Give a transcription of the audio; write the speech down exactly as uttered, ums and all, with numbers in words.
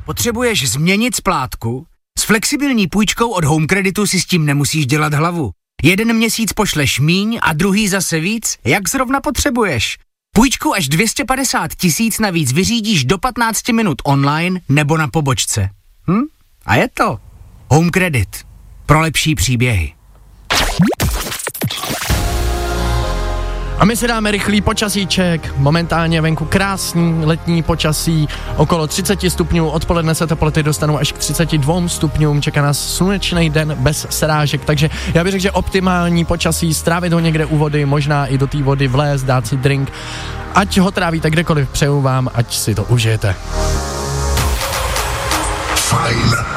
Potřebuješ změnit splátku? S flexibilní půjčkou od Home Creditu si s tím nemusíš dělat hlavu. Jeden měsíc pošleš míň a druhý zase víc, jak zrovna potřebuješ. Půjčku až dvě stě padesát tisíc navíc vyřídíš do patnáct minut online nebo na pobočce. Hm? A je to Home Credit. Pro lepší příběhy. A my si dáme rychlý počasíček, momentálně venku krásný letní počasí, okolo třicet stupňů, odpoledne se teploty dostanou až k třiceti dvěma stupňům, čeká nás slunečný den bez srážek, takže já bych řekl, že optimální počasí, strávit ho někde u vody, možná i do té vody vlézt, dát si drink, ať ho trávíte kdekoliv, přeju vám, ať si to užijete. Fajn.